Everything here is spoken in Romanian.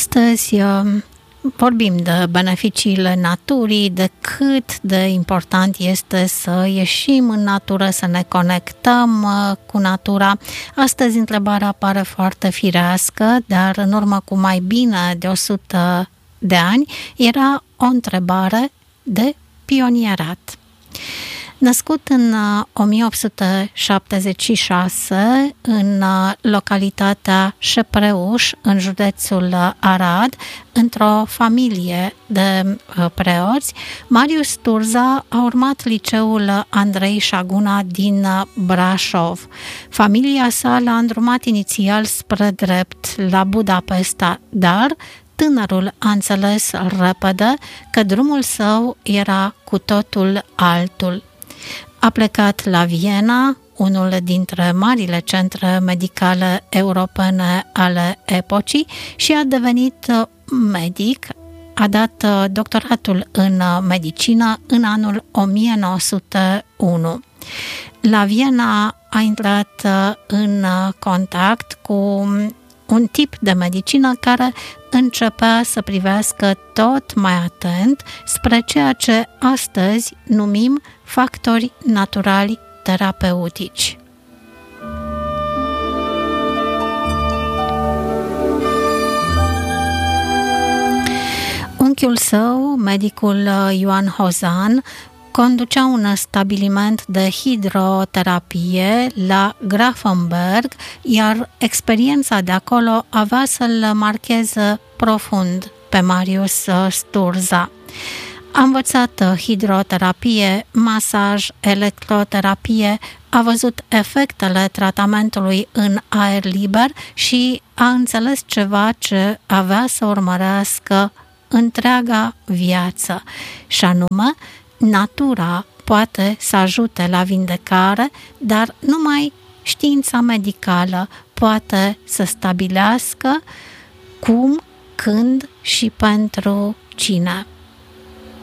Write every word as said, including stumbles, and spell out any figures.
Astăzi vorbim de beneficiile naturii, de cât de important este să ieșim în natură, să ne conectăm cu natura. Astăzi întrebarea pare foarte firească, dar în urmă cu mai bine de o sută de ani era o întrebare de pionierat. Născut în o mie opt sute șaptezeci și șase în localitatea Șepreuș, în județul Arad, într-o familie de preoți, Marius Sturza a urmat liceul Andrei Șaguna din Brașov. Familia sa l-a îndrumat inițial spre drept la Budapesta, dar tânărul a înțeles repede că drumul său era cu totul altul. A plecat la Viena, unul dintre marile centre medicale europene ale epocii, și a devenit medic. A dat doctoratul în medicină în anul o mie nouă sute unu. La Viena a intrat în contact cu un tip de medicină care începea să privească tot mai atent spre ceea ce astăzi numim factori naturali terapeutici. Unchiul său, medicul Ioan Hozan, conducea un stabiliment de hidroterapie la Grafenberg, iar experiența de acolo avea să-l marcheze profund pe Marius Sturza. A învățat hidroterapie, masaj, electroterapie, a văzut efectele tratamentului în aer liber și a înțeles ceva ce avea să urmărească întreaga viață, și anume, natura poate să ajute la vindecare, dar numai știința medicală poate să stabilească cum, când și pentru cine.